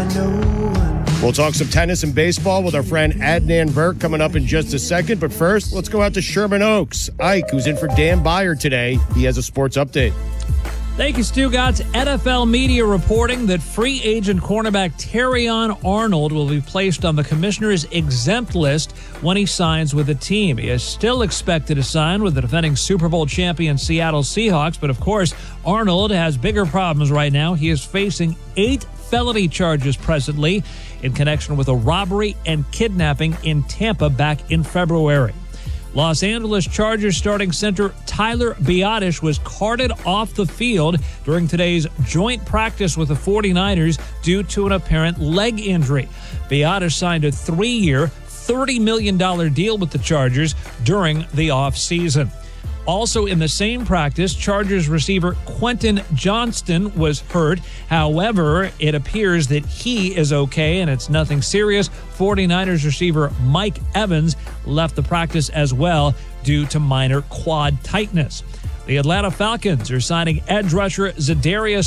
We'll talk some tennis and baseball with our friend Adnan Burke coming up in just a second. But first, let's go out to Sherman Oaks. Ike, who's in for Dan Beyer today, he has a sports update. Thank you, Stugotz. NFL media reporting that free agent cornerback Terrion Arnold will be placed on the commissioner's exempt list when he signs with the team. He is still expected to sign with the defending Super Bowl champion Seattle Seahawks, but of course, Arnold has bigger problems right now. He is facing 8 felony charges presently in connection with a robbery and kidnapping in Tampa back in February. Los Angeles Chargers starting center Tyler Biadasz was carted off the field during today's joint practice with the 49ers due to an apparent leg injury. Biadasz signed a 3-year, $30 million deal with the Chargers during the offseason. Also in the same practice, Chargers receiver Quentin Johnston was hurt. However, it appears that he is okay and it's nothing serious. 49ers receiver Mike Evans left the practice as well due to minor quad tightness. The Atlanta Falcons are signing edge rusher Za'Darius